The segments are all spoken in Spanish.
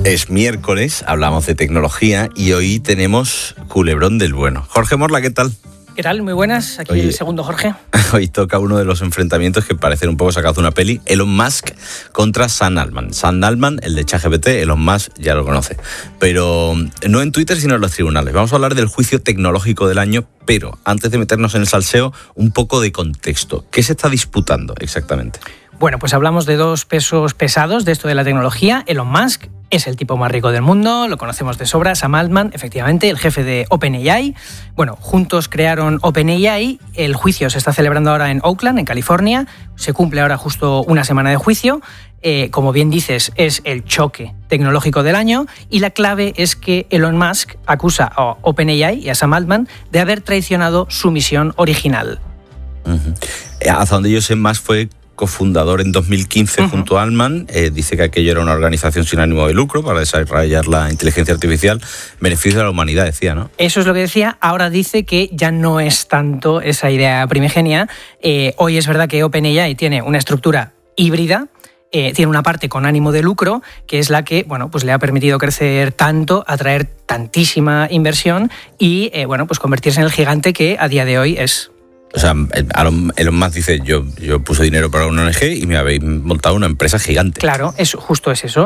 Es miércoles, hablamos de tecnología y hoy tenemos culebrón del bueno. Jorge Morla, ¿qué tal? ¿Qué tal? Muy buenas. Aquí el segundo Jorge. Hoy toca uno de los enfrentamientos que parecen un poco sacados de una peli. Elon Musk contra Sam Altman. Sam Altman, el de ChatGPT, Elon Musk ya lo conoce. Pero no en Twitter, sino en los tribunales. Vamos a hablar del juicio tecnológico del año, pero antes de meternos en el salseo, un poco de contexto. ¿Qué se está disputando exactamente? Bueno, pues hablamos de dos pesos pesados de esto de la tecnología. Elon Musk es el tipo más rico del mundo, lo conocemos de sobra. Sam Altman, efectivamente, el jefe de OpenAI. Bueno, juntos crearon OpenAI. El juicio se está celebrando ahora en Oakland, en California. Se cumple ahora justo una semana de juicio. Como bien dices, es el choque tecnológico del año. Y la clave es que Elon Musk acusa a OpenAI y a Sam Altman de haber traicionado su misión original. Hasta donde yo sé, más fue cofundador en 2015 junto a Altman. Dice que aquello era una organización sin ánimo de lucro para desarrollar la inteligencia artificial, beneficio de la humanidad, decía, ¿no? Eso es lo que decía. Ahora dice que ya no es tanto esa idea primigenia. Hoy es verdad que OpenAI tiene una estructura híbrida. Tiene una parte con ánimo de lucro, que es la que, bueno, pues le ha permitido crecer tanto, atraer tantísima inversión y, bueno, pues convertirse en el gigante que a día de hoy es. O sea, Elon Musk dice, yo puse dinero para una ONG y me habéis montado una empresa gigante. Claro, justo es eso.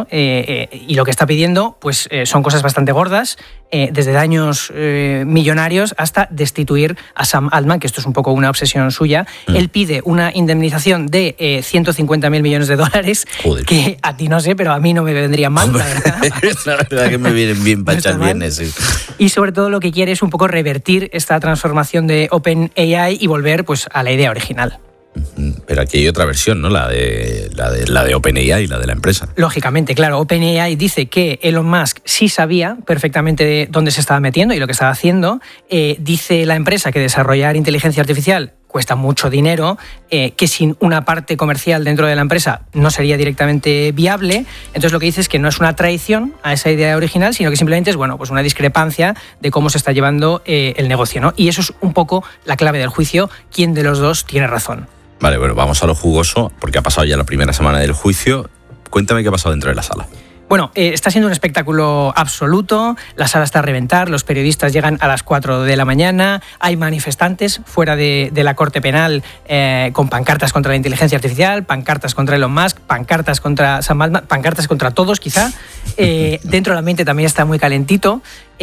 Y lo que está pidiendo pues son cosas bastante gordas, desde daños millonarios hasta destituir a Sam Altman, que esto es un poco una obsesión suya. Él pide una indemnización de $150.000 millones. Joder. Que a ti no sé, pero a mí no me vendrían mal, la verdad. La verdad que me vienen bien para echar viernes, sí. Y sobre todo lo que quiere es un poco revertir esta transformación de OpenAI y volver pues a la idea original. Pero aquí hay otra versión, ¿no? La de OpenAI, la de la empresa. Lógicamente, claro. OpenAI dice que Elon Musk sí sabía perfectamente de dónde se estaba metiendo y lo que estaba haciendo. Dice la empresa que desarrollar inteligencia artificial cuesta mucho dinero, que sin una parte comercial dentro de la empresa no sería directamente viable. Entonces lo que dice es que no es una traición a esa idea original, sino que simplemente es, bueno, pues una discrepancia de cómo se está llevando el negocio, ¿no? Y eso es un poco la clave del juicio, quién de los dos tiene razón. Vale, bueno, vamos a lo jugoso, porque ha pasado ya la primera semana del juicio. Cuéntame qué ha pasado dentro de la sala. Bueno, está siendo un espectáculo absoluto, la sala está a reventar, los periodistas llegan a las 4 de la mañana, hay manifestantes fuera de la Corte Penal con pancartas contra la inteligencia artificial, pancartas contra Elon Musk, pancartas contra Sam Altman, pancartas contra todos quizá. Dentro del ambiente también está muy calentito.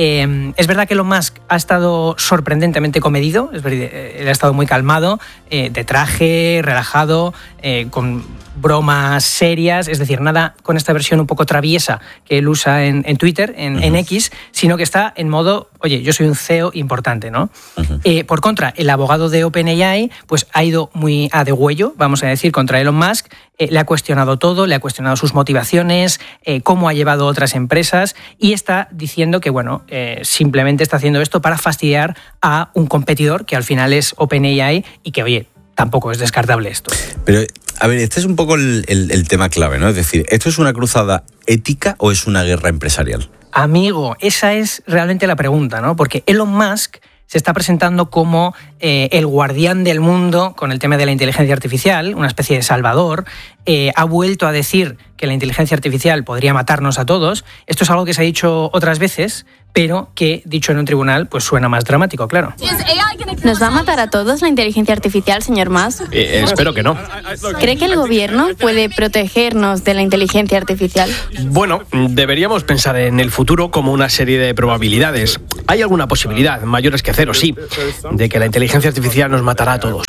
Es verdad que Elon Musk ha estado sorprendentemente comedido, es verdad, él ha estado muy calmado, de traje, relajado, con bromas serias, es decir, nada con esta versión un poco traviesa que él usa en Twitter, en X, sino que está en modo, oye, yo soy un CEO importante, ¿no? Por contra, el abogado de OpenAI pues ha ido muy a degüello, vamos a decir, contra Elon Musk, le ha cuestionado todo, le ha cuestionado sus motivaciones, cómo ha llevado otras empresas y está diciendo que, bueno, simplemente está haciendo esto para fastidiar a un competidor que al final es OpenAI y que, oye, tampoco es descartable esto. Pero, a ver, este es un poco el tema clave, ¿no? Es decir, ¿esto es una cruzada ética o es una guerra empresarial? Amigo, esa es realmente la pregunta, ¿no? Porque Elon Musk se está presentando como el guardián del mundo con el tema de la inteligencia artificial, una especie de salvador. Ha vuelto a decir que la inteligencia artificial podría matarnos a todos. Esto es algo que se ha dicho otras veces, pero que, dicho en un tribunal, pues suena más dramático, claro. ¿Nos va a matar a todos la inteligencia artificial, señor Musk? Espero que no. ¿Cree que el gobierno puede protegernos de la inteligencia artificial? Bueno, deberíamos pensar en el futuro como una serie de probabilidades. Hay alguna posibilidad, mayores que cero, sí, de que la inteligencia artificial nos matará a todos.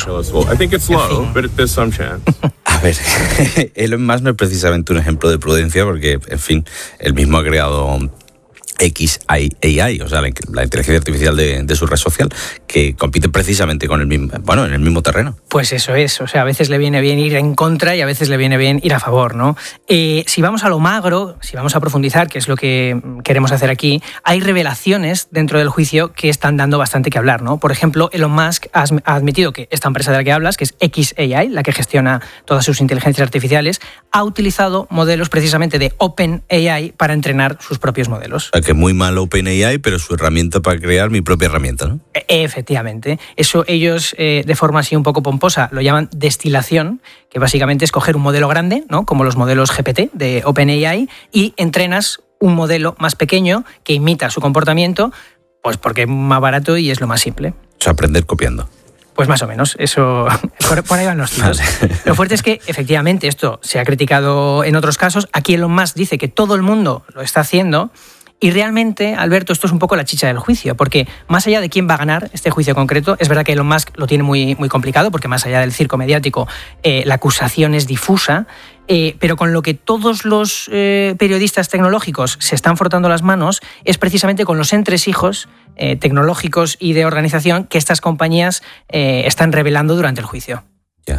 A ver, Elon Musk no es precisamente un ejemplo de prudencia porque, en fin, él mismo ha creado XAI, o sea, la inteligencia artificial de su red social, que compite precisamente con en el mismo terreno. Pues eso es, o sea, a veces le viene bien ir en contra y a veces le viene bien ir a favor, ¿no? Si vamos a lo magro, si vamos a profundizar, que es lo que queremos hacer aquí, hay revelaciones dentro del juicio que están dando bastante que hablar, ¿no? Por ejemplo, Elon Musk ha admitido que esta empresa de la que hablas, que es XAI, la que gestiona todas sus inteligencias artificiales, ha utilizado modelos precisamente de OpenAI para entrenar sus propios modelos. Que muy mal OpenAI, pero su herramienta para crear mi propia herramienta, ¿no? Efectivamente. Eso ellos, de forma así un poco pomposa, lo llaman destilación, que básicamente es coger un modelo grande, ¿no? Como los modelos GPT de OpenAI, y entrenas un modelo más pequeño que imita su comportamiento, pues porque es más barato y es lo más simple. O sea, aprender copiando. Pues más o menos, eso por ahí van los tiros. Lo fuerte es que efectivamente esto se ha criticado en otros casos. Aquí Elon Musk dice que todo el mundo lo está haciendo. Y realmente, Alberto, esto es un poco la chicha del juicio, porque más allá de quién va a ganar este juicio concreto, es verdad que Elon Musk lo tiene muy, muy complicado, porque más allá del circo mediático, la acusación es difusa, pero con lo que todos los periodistas tecnológicos se están frotando las manos es precisamente con los entresijos tecnológicos y de organización que estas compañías están revelando durante el juicio. Ya,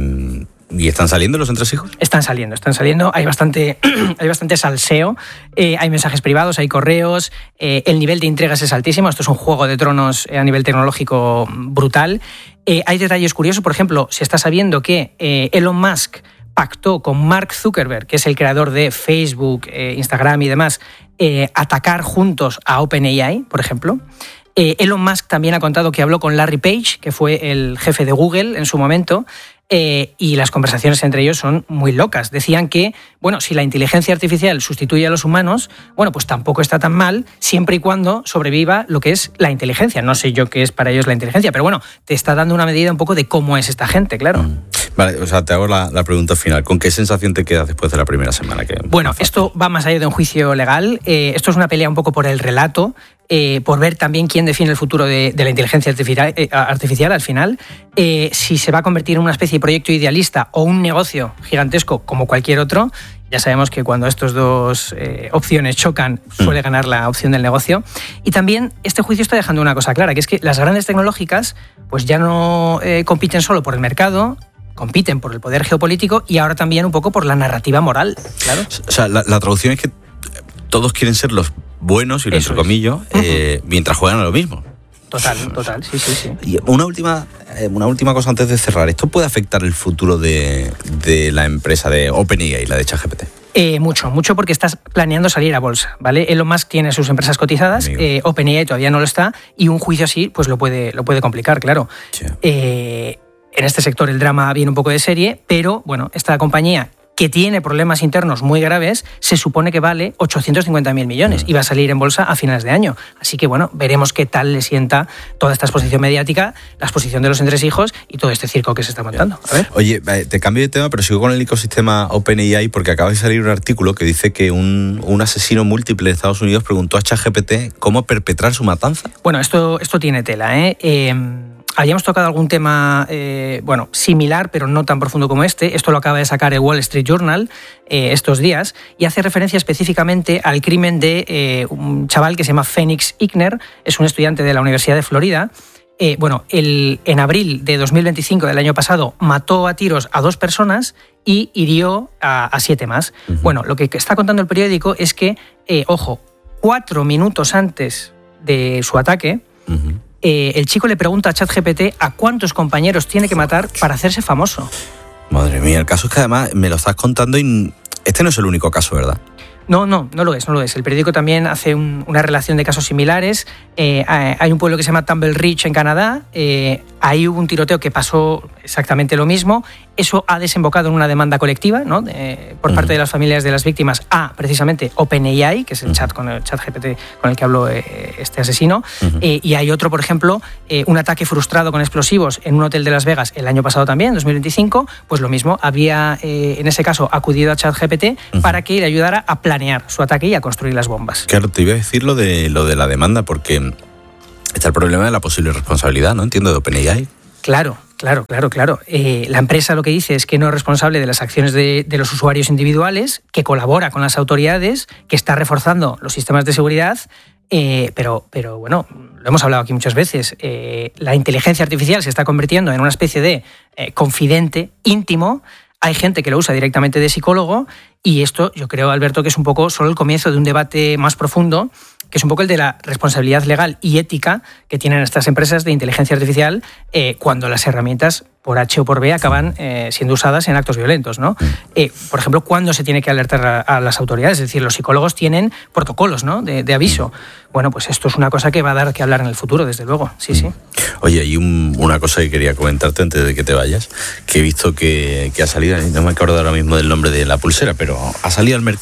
¿Y están saliendo los entresijos? Están saliendo. Hay bastante salseo. Hay mensajes privados, hay correos. El nivel de intrigas es altísimo. Esto es un Juego de Tronos a nivel tecnológico brutal. Hay detalles curiosos. Por ejemplo, se está sabiendo que Elon Musk pactó con Mark Zuckerberg, que es el creador de Facebook, Instagram y demás, atacar juntos a OpenAI, por ejemplo. Elon Musk también ha contado que habló con Larry Page, que fue el jefe de Google en su momento, y las conversaciones entre ellos son muy locas. Decían que, bueno, si la inteligencia artificial sustituye a los humanos, bueno, pues tampoco está tan mal, siempre y cuando sobreviva lo que es la inteligencia. No sé yo qué es para ellos la inteligencia, pero bueno, te está dando una medida un poco de cómo es esta gente, claro. Vale, o sea, te hago la pregunta final. ¿Con qué sensación te quedas después de la primera semana? Bueno, esto va más allá de un juicio legal. Esto es una pelea un poco por el relato, por ver también quién define el futuro de la inteligencia artificial al final. Si se va a convertir en una especie de proyecto idealista o un negocio gigantesco como cualquier otro. Ya sabemos que cuando estas dos opciones chocan, suele ganar la opción del negocio. Y también este juicio está dejando una cosa clara, que es que las grandes tecnológicas pues ya no compiten solo por el mercado, compiten por el poder geopolítico y ahora también un poco por la narrativa moral. Claro. O sea, la traducción es que todos quieren ser los buenos, y lo entrecomillo, mientras juegan a lo mismo. Total, sí. Y una última cosa antes de cerrar. ¿Esto puede afectar el futuro de la empresa de OpenAI, la de ChatGPT? Mucho porque estás planeando salir a bolsa, ¿vale? Elon Musk tiene sus empresas cotizadas, OpenAI todavía no lo está, y un juicio así pues lo puede complicar, claro. Yeah. En este sector el drama viene un poco de serie, pero bueno, esta compañía que tiene problemas internos muy graves, se supone que vale 850.000 millones y va a salir en bolsa a finales de año. Así que bueno, veremos qué tal le sienta toda esta exposición mediática, la exposición de los entresijos y todo este circo que se está montando. A ver. Oye, te cambio de tema, pero sigo con el ecosistema OpenAI porque acaba de salir un artículo que dice que un asesino múltiple de Estados Unidos preguntó a ChatGPT cómo perpetrar su matanza. Bueno, esto tiene tela, Habíamos tocado algún tema similar, pero no tan profundo como este. Esto lo acaba de sacar el Wall Street Journal estos días y hace referencia específicamente al crimen de un chaval que se llama Phoenix Igner. Es un estudiante de la Universidad de Florida. En abril de 2025 del año pasado mató a tiros a 2 personas y hirió a 7 más. Bueno, lo que está contando el periódico es que, 4 minutos antes de su ataque, el chico le pregunta a ChatGPT a cuántos compañeros tiene que matar para hacerse famoso. Madre mía, el caso es que además me lo estás contando y este no es el único caso, ¿verdad? No lo es. El periódico también hace una relación de casos similares. Hay un pueblo que se llama Tumble Ridge en Canadá. Ahí hubo un tiroteo que pasó exactamente lo mismo. Eso ha desembocado en una demanda colectiva, ¿no? Por parte de las familias de las víctimas a, precisamente, OpenAI, que es el chat con el ChatGPT con el que habló este asesino. Y hay otro, por ejemplo, un ataque frustrado con explosivos en un hotel de Las Vegas el año pasado también, en 2025. Pues lo mismo, había, en ese caso, acudido a ChatGPT para que le ayudara a planear su ataque y a construir las bombas. Claro, te iba a decir lo de la demanda, porque está el problema de la posible responsabilidad, ¿no? Entiendo, de OpenAI. Claro. La empresa lo que dice es que no es responsable de las acciones de los usuarios individuales, que colabora con las autoridades, que está reforzando los sistemas de seguridad, pero bueno, lo hemos hablado aquí muchas veces, la inteligencia artificial se está convirtiendo en una especie de confidente íntimo. Hay gente que lo usa directamente de psicólogo y esto yo creo, Alberto, que es un poco solo el comienzo de un debate más profundo, que es un poco el de la responsabilidad legal y ética que tienen estas empresas de inteligencia artificial cuando las herramientas, por H o por B, acaban siendo usadas en actos violentos, ¿no? Por ejemplo, ¿cuándo se tiene que alertar a las autoridades? Es decir, los psicólogos tienen protocolos, ¿no? de aviso. Bueno, pues esto es una cosa que va a dar que hablar en el futuro, desde luego. Sí. Oye, hay una cosa que quería comentarte antes de que te vayas, que he visto que ha salido, no me acuerdo ahora mismo del nombre de la pulsera, pero ha salido al mercado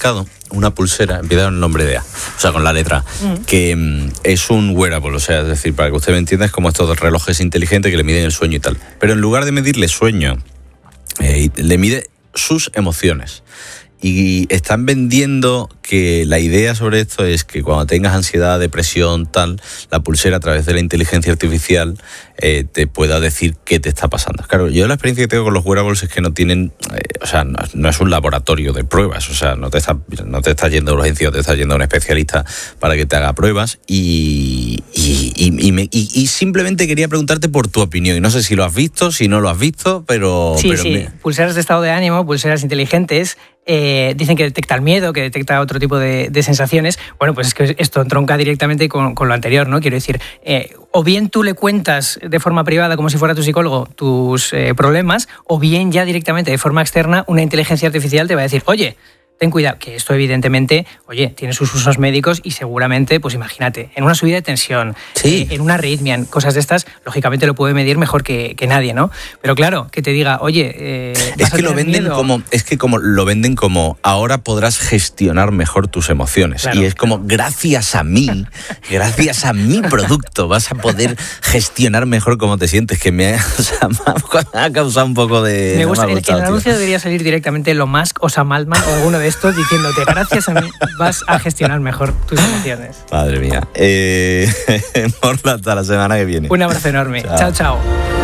una pulsera, empieza con el nombre de A, o sea, con la letra A, que es un wearable, o sea, es decir, para que usted me entienda, es como estos relojes inteligentes que le miden el sueño y tal. Pero en lugar de medirle sueño, le mide sus emociones. Y están vendiendo que la idea sobre esto es que cuando tengas ansiedad, depresión, tal, la pulsera a través de la inteligencia artificial te pueda decir qué te está pasando. Claro, yo la experiencia que tengo con los wearables es que no tienen, o sea, no es un laboratorio de pruebas, o sea, no te está yendo a urgencia, te está yendo a un especialista para que te haga pruebas y simplemente quería preguntarte por tu opinión. Y no sé si lo has visto, si no lo has visto, pero... Sí. Pulseras de estado de ánimo, pulseras inteligentes. Dicen que detecta el miedo, que detecta otro tipo de sensaciones. Bueno, pues es que esto entronca directamente con lo anterior, ¿no? Quiero decir, o bien tú le cuentas de forma privada, como si fuera tu psicólogo, tus problemas, o bien ya directamente de forma externa una inteligencia artificial te va a decir, oye, ten cuidado, que esto evidentemente, tiene sus usos médicos y seguramente, pues imagínate, en una subida de tensión, en una arritmia, en cosas de estas, lógicamente lo puede medir mejor que nadie, ¿no? Pero claro, que te diga, oye, es que lo venden como lo venden como ahora podrás gestionar mejor tus emociones. Claro, y es como gracias a mí, gracias a mi producto vas a poder gestionar mejor cómo te sientes, que me ha causado un poco de... Me gusta, el anuncio debería salir directamente Elon Musk o Sam Altman o alguno de estos diciéndote, gracias a mí vas a gestionar mejor tus emociones. Madre mía. Morla, hasta la semana que viene. Un abrazo enorme. Chao.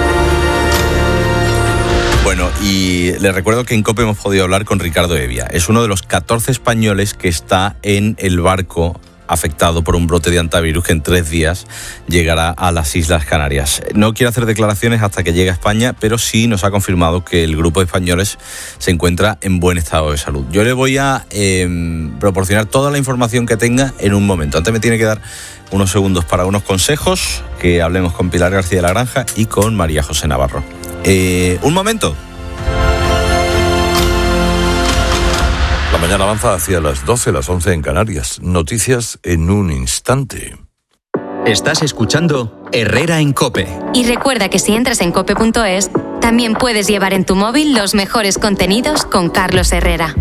Bueno, y les recuerdo que en COPE hemos podido hablar con Ricardo Evia. Es uno de los 14 españoles que está en el barco afectado por un brote de hantavirus que en 3 días llegará a las Islas Canarias. No quiere hacer declaraciones hasta que llegue a España, pero sí nos ha confirmado que el grupo de españoles se encuentra en buen estado de salud. Yo le voy a proporcionar toda la información que tenga en un momento. Antes me tiene que dar unos segundos para unos consejos, que hablemos con Pilar García de la Granja y con María José Navarro. Un momento. La mañana avanza hacia las 12, las 11 en Canarias. Noticias en un instante. Estás escuchando Herrera en COPE. Y recuerda que si entras en cope.es, también puedes llevar en tu móvil los mejores contenidos con Carlos Herrera.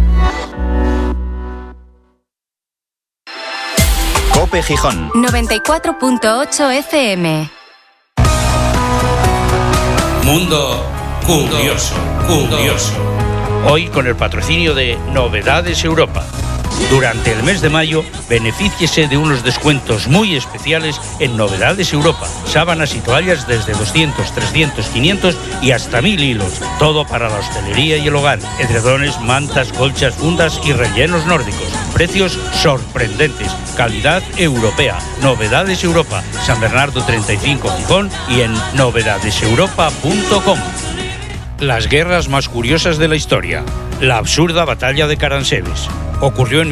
COPE Gijón 94.8 FM. Mundo curioso. Hoy con el patrocinio de Novedades Europa. Durante el mes de mayo, benefíciese de unos descuentos muy especiales en Novedades Europa. Sábanas y toallas desde 200, 300, 500 y hasta 1000 hilos. Todo para la hostelería y el hogar. Edredones, mantas, colchas, fundas y rellenos nórdicos. Precios sorprendentes. Calidad europea. Novedades Europa. San Bernardo 35 Gijón y en novedadeseuropa.com. Las guerras más curiosas de la historia. La absurda batalla de Caransebeş. Ocurrió en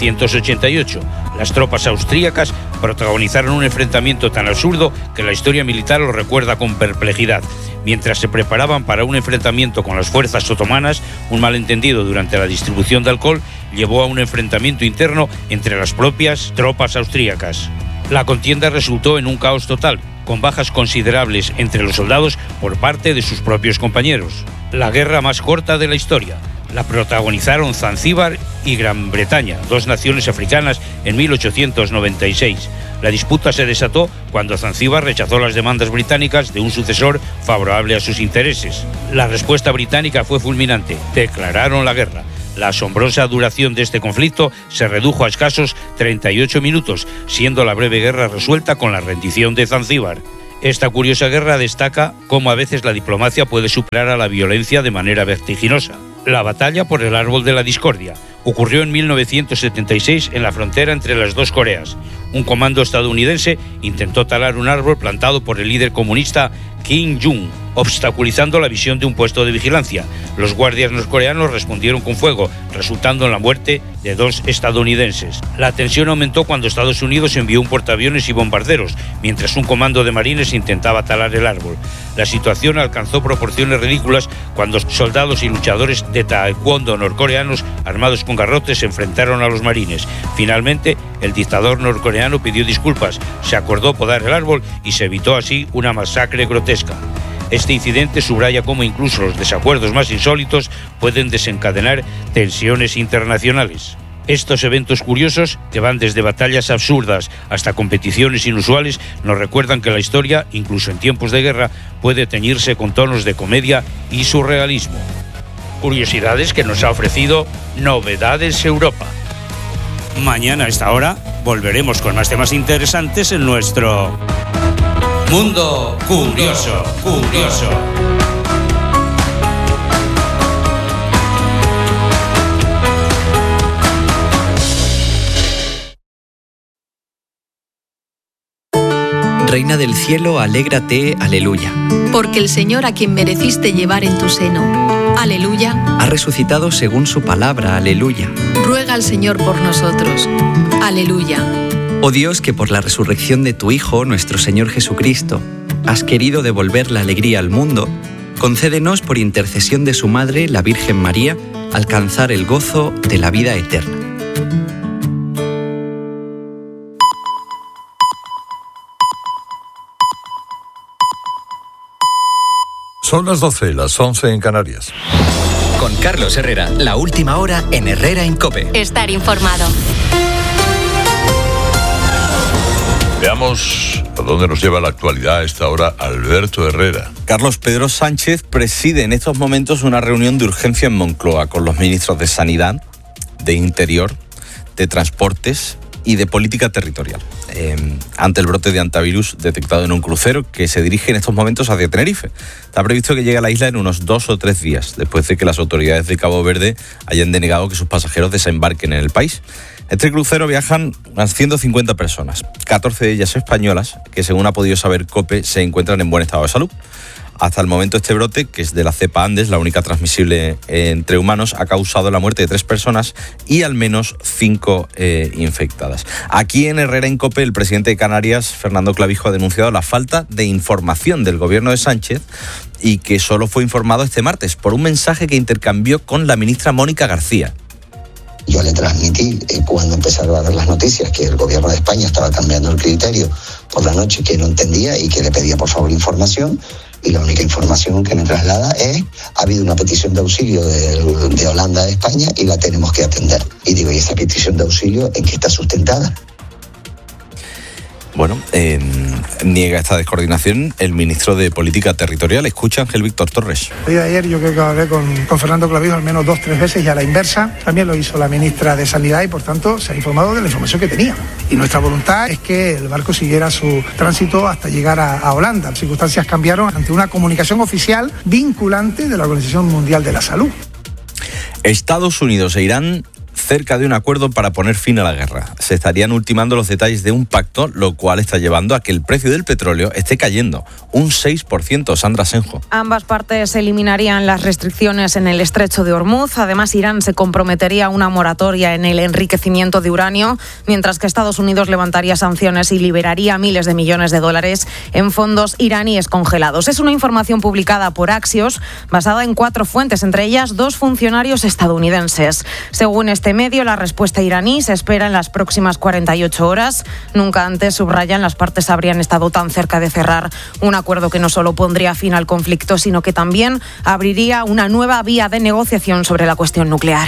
1788. Las tropas austríacas protagonizaron un enfrentamiento tan absurdo que la historia militar lo recuerda con perplejidad. Mientras se preparaban para un enfrentamiento con las fuerzas otomanas, un malentendido durante la distribución de alcohol llevó a un enfrentamiento interno entre las propias tropas austríacas. La contienda resultó en un caos total, con bajas considerables entre los soldados por parte de sus propios compañeros. La guerra más corta de la historia. La protagonizaron Zanzíbar y Gran Bretaña, 2 naciones africanas, en 1896. La disputa se desató cuando Zanzíbar rechazó las demandas británicas de un sucesor favorable a sus intereses. La respuesta británica fue fulminante. Declararon la guerra. La asombrosa duración de este conflicto se redujo a escasos 38 minutos, siendo la breve guerra resuelta con la rendición de Zanzíbar. Esta curiosa guerra destaca cómo a veces la diplomacia puede superar a la violencia de manera vertiginosa. La batalla por el árbol de la discordia ocurrió en 1976 en la frontera entre las 2 Coreas. Un comando estadounidense intentó talar un árbol plantado por el líder comunista Kim Jong, obstaculizando la visión de un puesto de vigilancia. Los guardias norcoreanos respondieron con fuego, resultando en la muerte de 2 estadounidenses. La tensión aumentó cuando Estados Unidos envió un portaaviones y bombarderos, mientras un comando de marines intentaba talar el árbol. La situación alcanzó proporciones ridículas cuando soldados y luchadores de taekwondo norcoreanos armados con garrotes se enfrentaron a los marines. Finalmente, el dictador norcoreano pidió disculpas, se acordó podar el árbol y se evitó así una masacre grotesca. Este incidente subraya cómo incluso los desacuerdos más insólitos pueden desencadenar tensiones internacionales. Estos eventos curiosos, que van desde batallas absurdas hasta competiciones inusuales, nos recuerdan que la historia, incluso en tiempos de guerra, puede teñirse con tonos de comedia y surrealismo. Curiosidades que nos ha ofrecido Novedades Europa. Mañana a esta hora volveremos con más temas interesantes en nuestro Mundo Curioso. Reina del cielo, alégrate, aleluya. Porque el Señor, a quien mereciste llevar en tu seno, aleluya, ha resucitado según su palabra, aleluya. Ruega al Señor por nosotros, aleluya. Oh Dios, que por la resurrección de tu Hijo, nuestro Señor Jesucristo, has querido devolver la alegría al mundo, concédenos por intercesión de su Madre, la Virgen María, alcanzar el gozo de la vida eterna. Son las 12, las 11 en Canarias. Con Carlos Herrera, la última hora en Herrera en COPE. Estar informado. Veamos a dónde nos lleva la actualidad a esta hora Alberto Herrera. Carlos, Pedro Sánchez preside en estos momentos una reunión de urgencia en Moncloa con los ministros de Sanidad, de Interior, de Transportes y de Política Territorial, ante el brote de antivirus detectado en un crucero que se dirige en estos momentos hacia Tenerife. Está previsto que llegue a la isla en unos 2 o 3 días, después de que las autoridades de Cabo Verde hayan denegado que sus pasajeros desembarquen en el país. En este crucero viajan unas 150 personas, 14 de ellas españolas, que según ha podido saber COPE, se encuentran en buen estado de salud. Hasta el momento este brote, que es de la cepa Andes, la única transmisible entre humanos, ha causado la muerte de 3 personas y al menos 5 infectadas. Aquí en Herrera en COPE, el presidente de Canarias, Fernando Clavijo, ha denunciado la falta de información del gobierno de Sánchez y que solo fue informado este martes por un mensaje que intercambió con la ministra Mónica García. Yo le transmití cuando empezaron a ver las noticias que el gobierno de España estaba cambiando el criterio por la noche, que no entendía y que le pedía por favor información. Y la única información que me traslada es: ha habido una petición de auxilio de Holanda a España y la tenemos que atender. Y digo, ¿y esa petición de auxilio en qué está sustentada? Bueno, niega esta descoordinación el ministro de Política Territorial. Escucha Ángel Víctor Torres. El día de ayer yo creo que hablé con Fernando Clavijo al menos 2 o 3 veces y a la inversa. También lo hizo la ministra de Sanidad y por tanto se ha informado de la información que tenía. Y nuestra voluntad es que el barco siguiera su tránsito hasta llegar a Holanda. Las circunstancias cambiaron ante una comunicación oficial vinculante de la Organización Mundial de la Salud. Estados Unidos e Irán cerca de un acuerdo para poner fin a la guerra. Se estarían ultimando los detalles de un pacto, lo cual está llevando a que el precio del petróleo esté cayendo un 6%. Sandra Senjo. Ambas partes eliminarían las restricciones en el estrecho de Hormuz. Además, Irán se comprometería a una moratoria en el enriquecimiento de uranio, mientras que Estados Unidos levantaría sanciones y liberaría miles de millones de dólares en fondos iraníes congelados. Es una información publicada por Axios, basada en 4 fuentes, entre ellas 2 funcionarios estadounidenses. Según este medio, la respuesta iraní se espera en las próximas 48 horas. Nunca antes, subrayan, las partes habrían estado tan cerca de cerrar un acuerdo que no solo pondría fin al conflicto, sino que también abriría una nueva vía de negociación sobre la cuestión nuclear.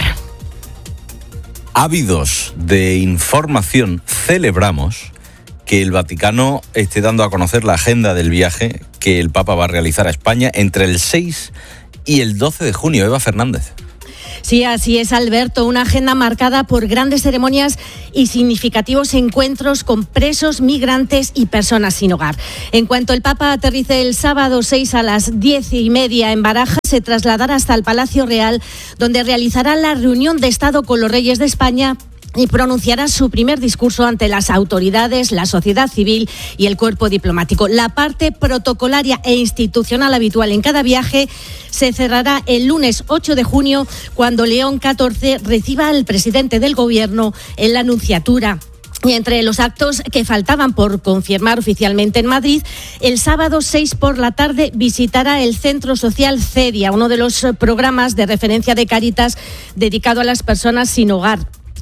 Ávidos de información, celebramos que el Vaticano esté dando a conocer la agenda del viaje que el Papa va a realizar a España entre el 6 y el 12 de junio. Eva Fernández. Sí, así es, Alberto. Una agenda marcada por grandes ceremonias y significativos encuentros con presos, migrantes y personas sin hogar. En cuanto el Papa aterrice el sábado 6 a las 10:30 en Barajas, se trasladará hasta el Palacio Real, donde realizará la reunión de Estado con los reyes de España y pronunciará su primer discurso ante las autoridades, la sociedad civil y el cuerpo diplomático. La parte protocolaria e institucional habitual en cada viaje se cerrará el lunes 8 de junio, cuando León XIV reciba al presidente del Gobierno en la Nunciatura. Y entre los actos que faltaban por confirmar oficialmente en Madrid, el sábado 6 por la tarde visitará el Centro Social Cedia, uno de los programas de referencia de Cáritas dedicado a las personas sin hogar.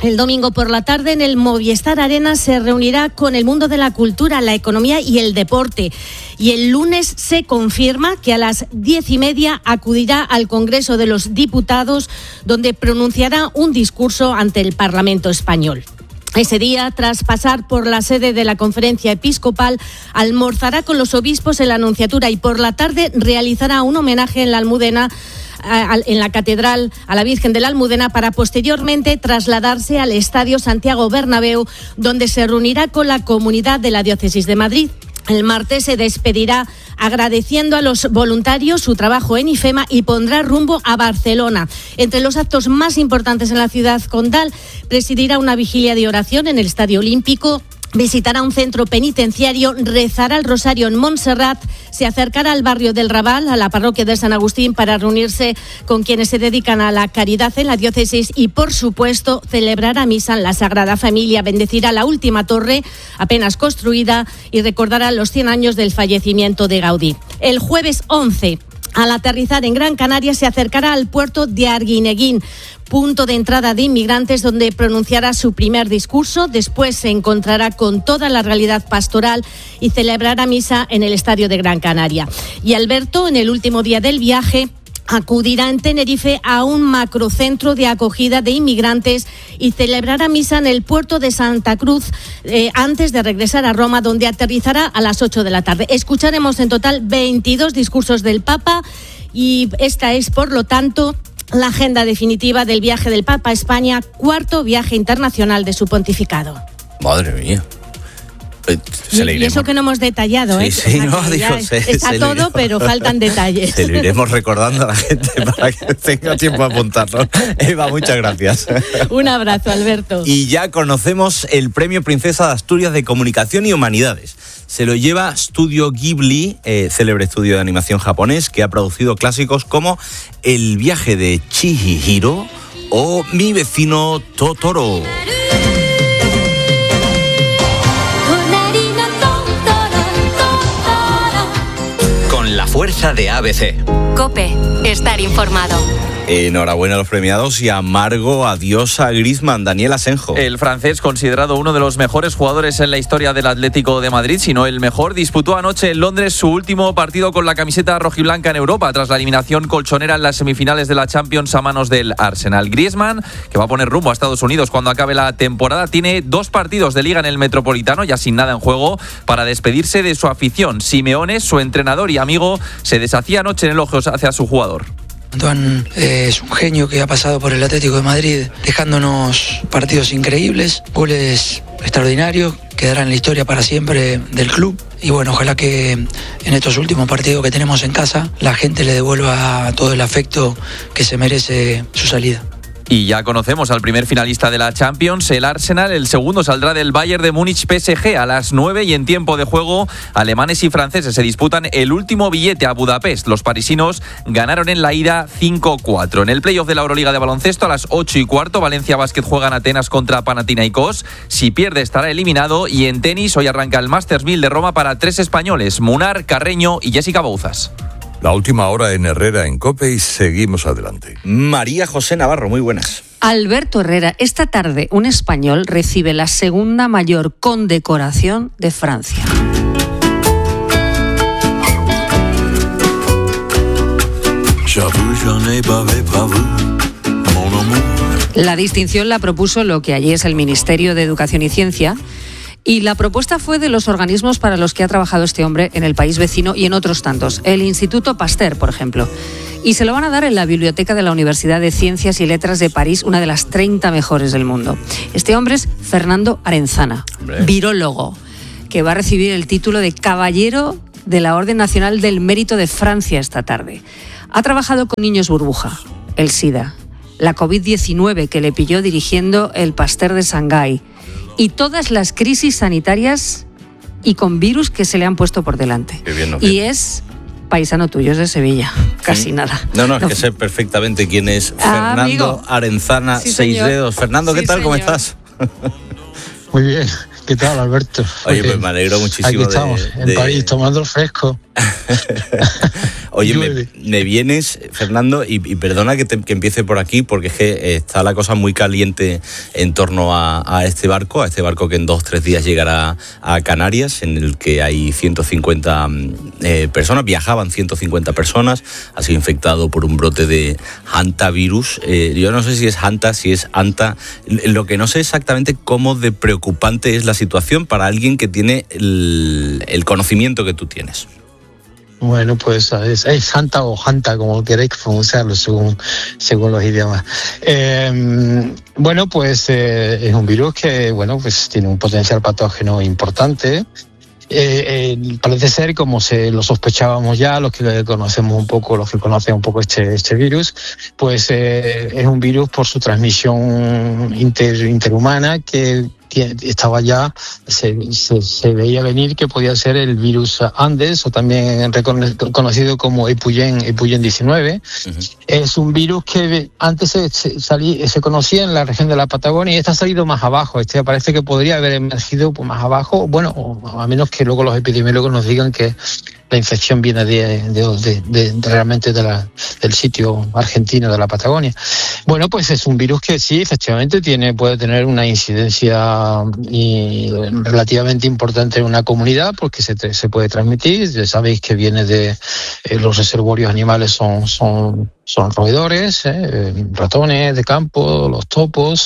El domingo por la tarde en el Movistar Arena se reunirá con el mundo de la cultura, la economía y el deporte. Y el lunes se confirma que a las 10:30 acudirá al Congreso de los Diputados, donde pronunciará un discurso ante el Parlamento español. Ese día, tras pasar por la sede de la Conferencia Episcopal, almorzará con los obispos en la Nunciatura y por la tarde realizará un homenaje en la Almudena, en la Catedral a la Virgen de la Almudena, para posteriormente trasladarse al Estadio Santiago Bernabéu, donde se reunirá con la comunidad de la Diócesis de Madrid. El martes se despedirá agradeciendo a los voluntarios su trabajo en IFEMA y pondrá rumbo a Barcelona. Entre los actos más importantes en la ciudad condal, presidirá una vigilia de oración en el Estadio Olímpico, visitará un centro penitenciario, rezará el rosario en Montserrat, se acercará al barrio del Raval, a la parroquia de San Agustín, para reunirse con quienes se dedican a la caridad en la diócesis y, por supuesto, celebrará misa en la Sagrada Familia, bendecirá la última torre apenas construida y recordará los 100 años del fallecimiento de Gaudí. El jueves 11, al aterrizar en Gran Canaria, se acercará al puerto de Arguineguín, punto de entrada de inmigrantes, donde pronunciará su primer discurso. Después se encontrará con toda la realidad pastoral y celebrará misa en el Estadio de Gran Canaria. Y Alberto, en el último día del viaje, acudirá en Tenerife a un macrocentro de acogida de inmigrantes y celebrará misa en el puerto de Santa Cruz antes de regresar a Roma, donde aterrizará a las 8 de la tarde. Escucharemos en total 22 discursos del Papa y esta es, por lo tanto, la agenda definitiva del viaje del Papa a España, cuarto viaje internacional de su pontificado. Madre mía. Y eso que no hemos detallado, sí, sí, o sea, no, digo, está todo, pero faltan detalles. Se lo iremos recordando a la gente para que tenga tiempo a apuntarlo. Eva, muchas gracias. Un abrazo, Alberto. Y ya conocemos el Premio Princesa de Asturias de Comunicación y Humanidades. Se lo lleva Studio Ghibli, célebre estudio de animación japonés que ha producido clásicos como El viaje de Chihiro o Mi vecino Totoro. La fuerza de ABC. COPE. Estar informado. Enhorabuena a los premiados y amargo adiós a Griezmann. Daniel Asenjo. El francés, considerado uno de los mejores jugadores en la historia del Atlético de Madrid, si no el mejor, disputó anoche en Londres su último partido con la camiseta rojiblanca en Europa, tras la eliminación colchonera en las semifinales de la Champions a manos del Arsenal. Griezmann, que va a poner rumbo a Estados Unidos cuando acabe la temporada, tiene 2 partidos de liga en el Metropolitano, ya sin nada en juego, para despedirse de su afición. Simeone, su entrenador y amigo, se deshacía anoche en elogios hacia su jugador. Antoine es un genio que ha pasado por el Atlético de Madrid, dejándonos partidos increíbles, goles extraordinarios, quedará en la historia para siempre del club. Y bueno, ojalá que en estos últimos partidos que tenemos en casa, la gente le devuelva todo el afecto que se merece su salida. Y ya conocemos al primer finalista de la Champions, el Arsenal. El segundo saldrá del Bayern de Múnich PSG a las 9 y en tiempo de juego alemanes y franceses se disputan el último billete a Budapest. Los parisinos ganaron en la ida 5-4. En el playoff de la Euroliga de baloncesto a las 8:15 Valencia Basket juega en Atenas contra Panathinaikos. Si pierde estará eliminado. Y en tenis hoy arranca el Masters 1000 de Roma para 3 españoles, Munar, Carreño y Jessica Bouzas. La última hora en Herrera en COPE y seguimos adelante. María José Navarro, muy buenas. Alberto Herrera, esta tarde un español recibe la segunda mayor condecoración de Francia. La distinción la propuso lo que allí es el Ministerio de Educación y Ciencia. Y la propuesta fue de los organismos para los que ha trabajado este hombre en el país vecino y en otros tantos. El Instituto Pasteur, por ejemplo. Y se lo van a dar en la Biblioteca de la Universidad de Ciencias y Letras de París, una de las 30 mejores del mundo. Este hombre es Fernando Arenzana, virólogo, que va a recibir el título de Caballero de la Orden Nacional del Mérito de Francia esta tarde. Ha trabajado con niños burbuja, el SIDA, la COVID-19 que le pilló dirigiendo el Pasteur de Shanghái, y todas las crisis sanitarias y con virus que se le han puesto por delante. Y es paisano tuyo, es de Sevilla, casi nada. No, es que sé perfectamente quién es Fernando amigo. Arenzana, Sí, 6 señor. dedos. Fernando, ¿qué Sí, tal? ¿Cómo señor. estás? Muy bien, ¿qué tal, Alberto? Oye, pues me alegro muchísimo. Aquí estamos, en París, tomando el fresco. Oye, me vienes, Fernando, y perdona que empiece por aquí, porque es que está la cosa muy caliente en torno a este barco que en 2-3 días llegará a Canarias, en el que hay 150 personas, viajaban 150 personas, ha sido infectado por un brote de hantavirus. Yo no sé si es hanta, si es anta, lo que no sé exactamente cómo de preocupante es la situación para alguien que tiene el conocimiento que tú tienes. Bueno, pues es hanta o hanta, como queréis pronunciarlo según los idiomas. Bueno, pues es un virus que, bueno, pues tiene un potencial patógeno importante. Parece ser, como lo sospechábamos ya, los que conocemos un poco, los que conocen un poco este virus, pues es un virus por su transmisión interhumana que estaba ya, se veía venir que podía ser el virus Andes, o también conocido como Epuyen 19. Uh-huh. Es un virus que antes se conocía en la región de la Patagonia y este ha salido más abajo. Este parece que podría haber emergido más abajo, bueno, o a menos que luego los epidemiólogos nos digan que la infección viene realmente del sitio argentino de la Patagonia. Bueno, pues es un virus que sí, efectivamente puede tener una incidencia relativamente importante en una comunidad, porque se puede transmitir. Ya sabéis que viene de los reservorios animales son roedores, ratones de campo, los topos.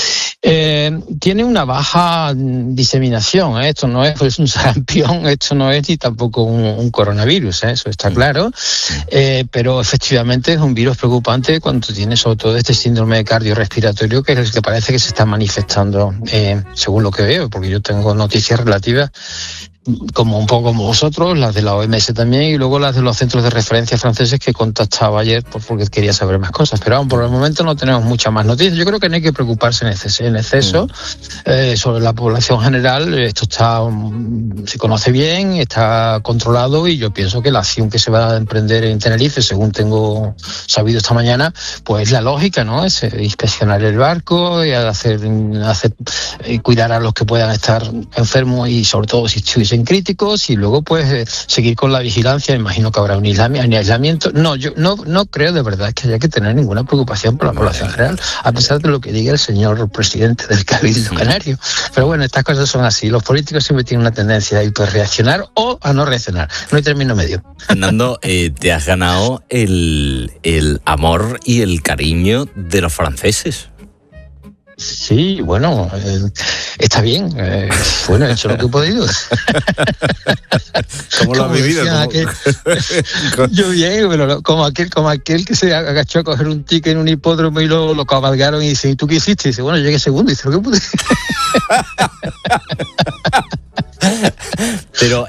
Tiene una baja diseminación, esto no es un sarampión, esto no es ni tampoco un coronavirus, eso está claro, pero efectivamente es un virus preocupante cuando tiene sobre todo este síndrome cardiorrespiratorio, que es el que parece que se está manifestando, según lo que veo, porque yo tengo noticias relativas como un poco como vosotros, las de la OMS también, y luego las de los centros de referencia franceses que contactaba ayer porque quería saber más cosas. Pero aún por el momento no tenemos muchas más noticias. Yo creo que no hay que preocuparse en exceso sobre la población general. Esto se conoce bien, está controlado, y yo pienso que la acción que se va a emprender en Tenerife, según tengo sabido esta mañana, pues la lógica, ¿no? Es inspeccionar el barco y cuidar a los que puedan estar enfermos, y sobre todo si estuviesen críticos, y luego pues seguir con la vigilancia. Imagino que habrá un aislamiento. No, yo no creo de verdad que haya que tener ninguna preocupación por la población general, a pesar de lo que diga el señor presidente del Cabildo Canario. Pero bueno, estas cosas son así. Los políticos siempre tienen una tendencia a hiperreaccionar o a no reaccionar. No hay término medio. Fernando, te has ganado el amor y el cariño de los franceses. Sí, bueno, está bien. Bueno, he hecho lo que he podido. ¿Cómo lo has vivido? Yo bien, pero como aquel que se agachó a coger un ticket en un hipódromo y lo cabalgaron y dice, ¿y tú qué hiciste? Y dice, bueno, llegué segundo. Y dice, ¿lo que pude? Pero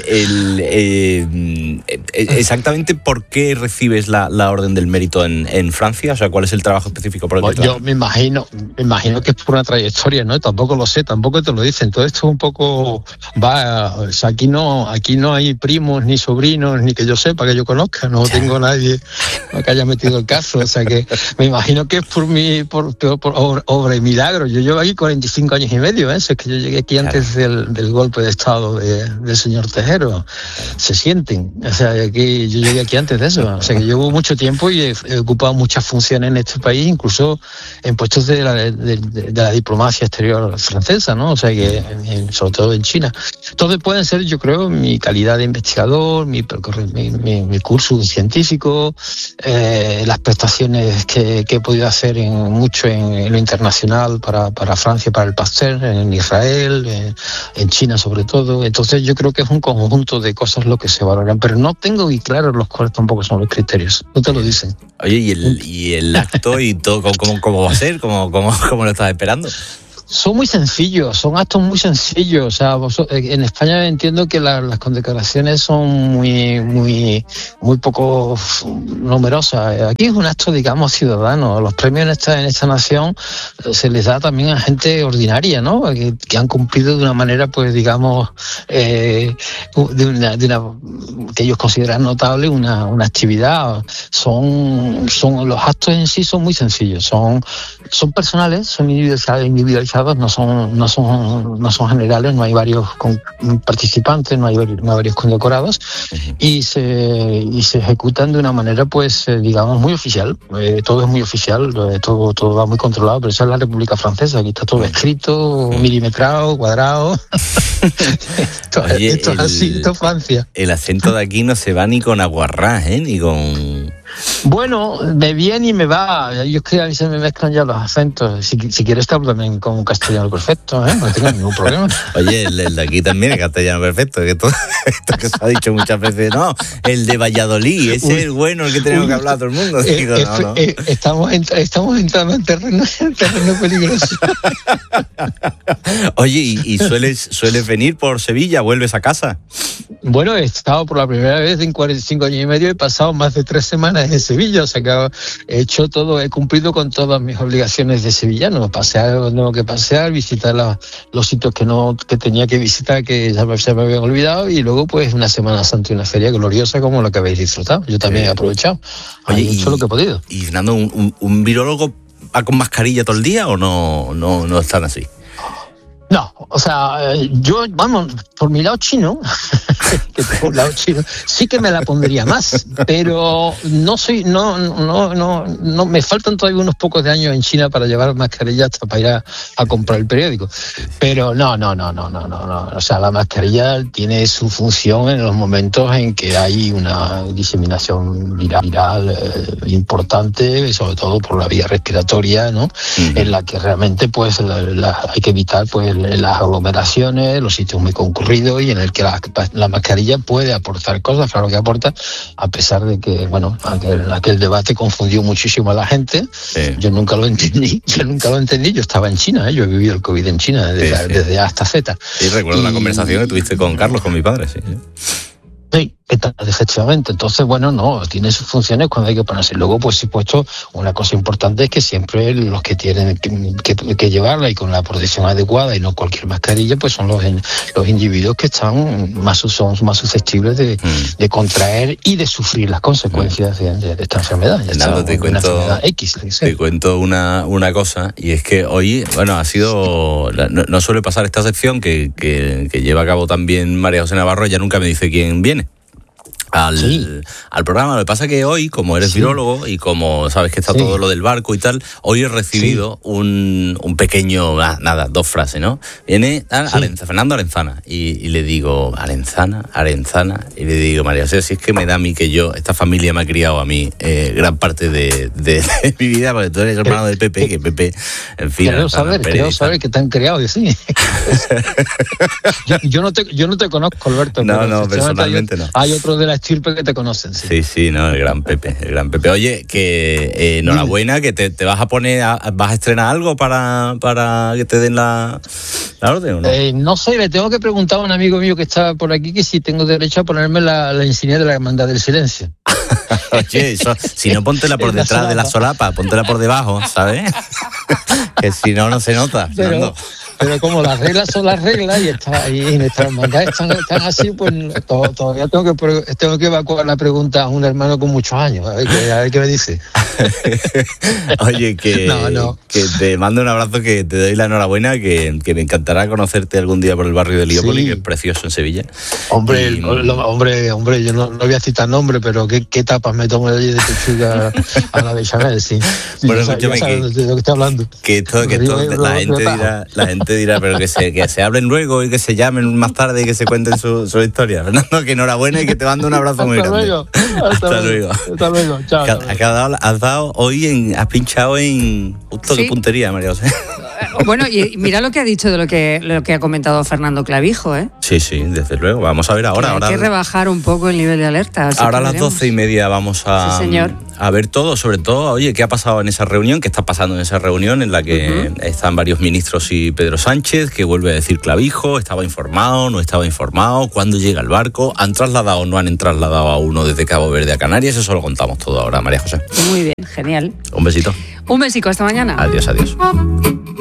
exactamente por qué recibes la Orden del Mérito en Francia, o sea, ¿cuál es el trabajo específico por el que yo me imagino que es por una trayectoria, ¿no? Tampoco lo sé, tampoco te lo dicen. Todo esto es un poco o sea, aquí no hay primos ni sobrinos, ni que yo sepa, que yo conozca, no tengo nadie que haya metido el caso, o sea que me imagino que es por obra y milagro. Yo llevo aquí 45 años y medio, es que yo llegué aquí antes del golpe de Estado del señor Tejero. Se sienten, o sea, yo llegué aquí antes de eso, o sea que llevo mucho tiempo y he ocupado muchas funciones en este país, incluso en puestos de la diplomacia exterior francesa, ¿no? O sea que sobre todo en China. Entonces pueden ser, yo creo, mi calidad de investigador, mi curso científico, las prestaciones que he podido hacer en lo internacional para Francia, para el Pasteur, en Israel, en China sobre todo. Entonces yo creo que es un conjunto de cosas lo que se valoran, pero no tengo muy claro los cuales tampoco son los criterios, no te lo dicen. Oye, ¿y el acto y todo cómo va a ser? ¿Cómo lo estás esperando? Son muy sencillos, son actos muy sencillos. O sea, en España entiendo que las condecoraciones son muy poco numerosas. Aquí es un acto, digamos, ciudadano. Los premios en esta nación se les da también a gente ordinaria, ¿no? Que han cumplido de una manera, pues, digamos, que ellos consideran notable una actividad. Los actos en sí son muy sencillos, son personales, son individualizados condecorados no son generales, no hay varios participantes, no hay varios condecorados, y se ejecutan de una manera, pues, digamos, muy oficial. Todo es muy oficial, todo va muy controlado, pero esa es la República Francesa, aquí está todo escrito, milimetrado, cuadrado. esto es así, esto es Francia. El acento de aquí no se va ni con aguarrás, ni con... Bueno, me viene y me va. Yo es que a mí se me mezclan ya los acentos. Si quieres te hablo también con un castellano perfecto, no tengo ningún problema. Oye, el de aquí también es castellano perfecto, que todo esto que se ha dicho muchas veces, no, el de Valladolid, ese es el bueno, el que tenemos que hablar todo el mundo. Digo, no. Estamos entrando en terreno peligroso. Oye, ¿y sueles venir por Sevilla? ¿Vuelves a casa? Bueno, he estado por la primera vez en 45 años y medio, he pasado más de 3 semanas en Sevilla, o sea que he cumplido con todas mis obligaciones de sevillano, pasear donde tengo que pasear, visitar los sitios que tenía que visitar, que ya se me habían olvidado, y luego pues una Semana Santa y una feria gloriosa como la que habéis disfrutado. Yo también he aprovechado, he hecho lo que he podido. ¿Y Fernando, un virólogo va con mascarilla todo el día o no están así? No, o sea, yo, vamos, por mi lado chino, sí que me la pondría más, pero no me faltan todavía unos pocos de años en China para llevar mascarilla hasta para ir a comprar el periódico. Pero no, o sea, la mascarilla tiene su función en los momentos en que hay una diseminación viral importante, sobre todo por la vía respiratoria, ¿no? En la que realmente, pues, hay que evitar, pues, las aglomeraciones, los sitios muy concurridos, y en el que la mascarilla puede aportar cosas, claro que aporta, a pesar de que, bueno, aquel debate confundió muchísimo a la gente. Sí. Yo nunca lo entendí, yo estaba en China, yo he vivido el COVID en China desde A hasta Z. Sí, recuerdo la conversación que tuviste con Carlos, con mi padre, sí. Sí, efectivamente. Entonces, bueno, no, tiene sus funciones cuando hay que ponerse. Luego, pues, supuesto, una cosa importante es que siempre los que tienen que llevarla y con la protección adecuada y no cualquier mascarilla, pues son los individuos que son más susceptibles de contraer y de sufrir las consecuencias de esta enfermedad. Te cuento una cosa, y es que hoy, bueno, ha sido, no suele pasar esta sección que lleva a cabo también María José Navarro. Ella nunca me dice quién viene al programa. Lo que pasa es que hoy, como eres virólogo y como sabes que está todo lo del barco y tal, hoy he recibido un pequeño, nada, 2 frases, ¿no? Viene Fernando Arenzana y le digo, Arenzana, y le digo, María José, si es que me da a mí que esta familia me ha criado a mí gran parte de mi vida, porque tú eres hermano de Pepe, que Pepe, en fin. Quiero saber que te han criado, sí. yo no te conozco, Alberto. No, personalmente no. Hay otros de la estirpe que te conocen. Sí, no, el gran Pepe. Oye, que enhorabuena, que te vas a vas a estrenar algo para que te den la orden, ¿o no? No sé, le tengo que preguntar a un amigo mío que está por aquí que si tengo derecho a ponerme la insignia de la Hermandad del Silencio. Oye, si no, póntela por detrás de la solapa, póntela por debajo, ¿sabes? Que si no se nota. Pero como las reglas son las reglas y nuestras hermandades están así, pues todavía tengo que evacuar la pregunta a un hermano con muchos años, a ver qué me dice. Oye, que te mando un abrazo, que te doy la enhorabuena, que me encantará conocerte algún día por el barrio de Liópoli, que es precioso en Sevilla. Hombre, yo no voy a citar nombre, pero qué tapas me tomo de allí de Pechuga a la bechamel, sí. Bueno, escúchame, de lo que estoy hablando. Que esto la gente dirá, pero que se hablen luego y que se llamen más tarde y que se cuenten su historia. Fernando, que enhorabuena y que te mando un abrazo muy grande. Hasta luego. Chao. Has pinchado en justo de puntería, María José. Bueno, y mira lo que ha dicho de lo que ha comentado Fernando Clavijo, ¿eh? Sí, desde luego. Vamos a ver ahora. Hay que rebajar un poco el nivel de alerta. Ahora a las 12:30 vamos a ver todo, sobre todo, oye, ¿qué ha pasado en esa reunión? ¿Qué está pasando en esa reunión en la que están varios ministros y Pedro Sánchez, que vuelve a decir Clavijo? ¿Estaba informado? ¿No estaba informado? ¿Cuándo llega el barco? ¿Han trasladado o no han trasladado a uno desde Cabo Verde a Canarias? Eso lo contamos todo ahora, María José. Muy bien, genial. Un besito. Un besico, hasta mañana. Adiós.